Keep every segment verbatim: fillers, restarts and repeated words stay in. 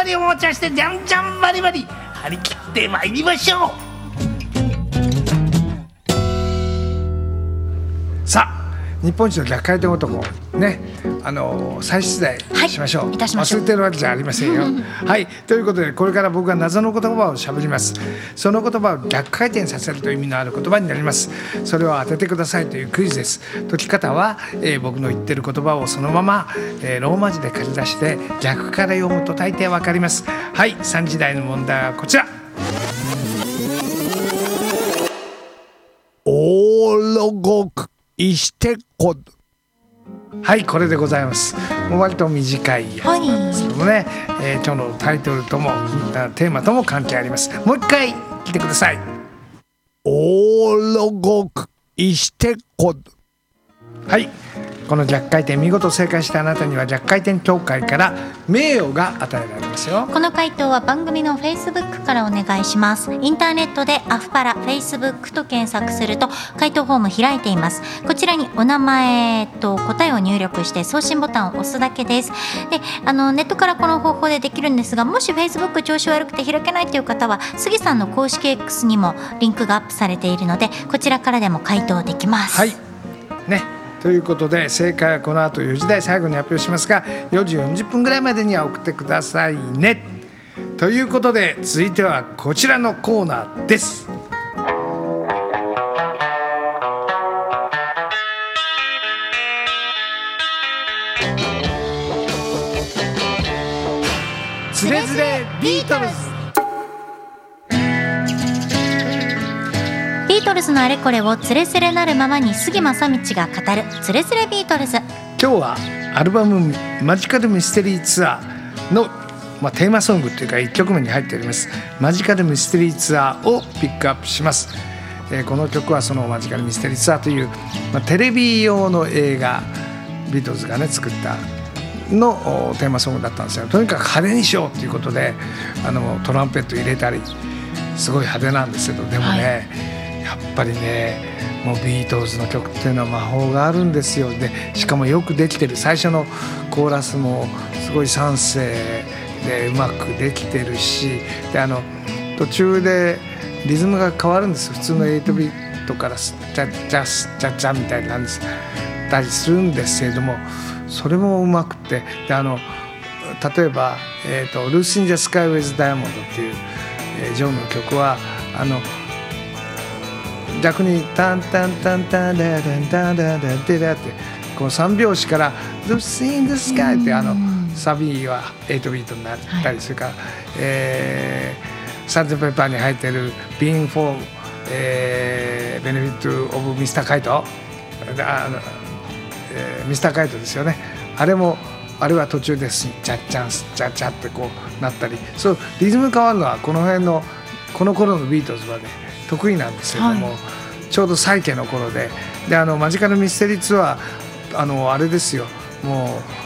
におもちゃしてじゃんじゃんバリバリ張り切ってまいりましょう。さあ、日本一の逆回転男ね、あの再出題しましょう、 はい、いたしましょう。 忘れてるわけじゃありませんよはい、ということでこれから僕が謎の言葉をしゃべります。その言葉を逆回転させるという意味のある言葉になります。それを当ててくださいというクイズです。解き方は、えー、僕の言ってる言葉をそのまま、えー、ローマ字で書き出して逆から読むと大抵わかります。はい、さんじ台の問題はこちら。オーロゴクイシテコ。はい、これでございます。もう割と短いやつなんですけどもね、はい、えー、今日のタイトルともテーマとも関係あります。もう一回聞いてください。オーロゴクイシテコ。はい、この逆回転見事正解したあなたには逆回転協会から名誉が与えられますよ。 この回答は番組の Facebook からお願いします。インターネットでアフパラ Facebook と検索すると回答フォーム開いています。こちらにお名前と答えを入力して送信ボタンを押すだけです。で、あのネットからこの方法でできるんですが、もし Facebook 調子悪くて開けないという方は杉さんの公式 X にもリンクがアップされているので、こちらからでも回答できます。 はいね、ということで正解はこの後よじ台最後に発表しますが、よじよんじゅっぷんぐらいまでには送ってくださいね。ということで続いてはこちらのコーナーです。つれづれビートルズ。 ビートルズのあれこれをつれづれなるままに杉正道が語るつれづれビートルズ。 今日はアルバムマジカルミステリーツアーの、まあ、テーマソングというかいっきょくめに入っておりますマジカルミステリーツアーをピックアップします。えー、この曲はそのマジカルミステリーツアーという、まあ、テレビ用の映画ビートルズがね作ったのテーマソングだったんですよ。とにかく派手にしようということであのトランペット入れたりすごい派手なんですけど、でもね、はい、やっぱりねもうビートルズの曲っていうのは魔法があるんですよ。でしかもよくできてる。最初のコーラスもすごい三声でうまくできてるし、であの途中でリズムが変わるんです。普通のエイトビートからスチャッチャスチャッチャみたいなんですたりするんですけれども、それもうまくて、であの例えば、えーと、ルーシン・ジャ・スカイ・ウェズ・ダイヤモンドっていう、えー、ジョンの曲はあの逆にタンタンタンタンダダンダダダダダってこう三拍子からルーシン・ジャ・スカイってあのサビはエイトビートになったり、はい、それから、えー、サンゼンペッパーに入ってるビーン・フォー、えー、ベネフィット・オブ・ミスター・カイト、あのえー、ミスターカイトですよね。あれもあれは途中ですチャッチャンスチャッチャってこうなったり、そうリズム変わるのはこの辺のこの頃のビートルズはね得意なんですけども、はい、ちょうど最家の頃で、であのマジカルミステリーツアーあのあれですよ、もう、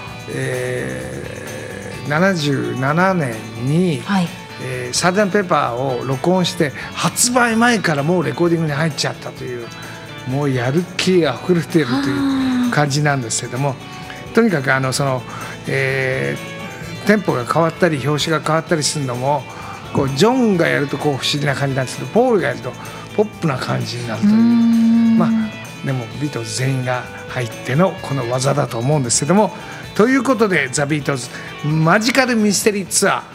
えー、ななじゅうななねんに、はい、えー、サージャンペッパーを録音して発売前からもうレコーディングに入っちゃったという、もうやる気が溢れているという感じなんですけども、とにかくあのその、えー、テンポが変わったり拍子が変わったりするのもこうジョンがやるとこう不思議な感じなんですけど、ポールがやるとポップな感じになるという、まあでもビートルズ全員が入ってのこの技だと思うんですけども、ということでザ・ビートルズマジカルミステリーツアー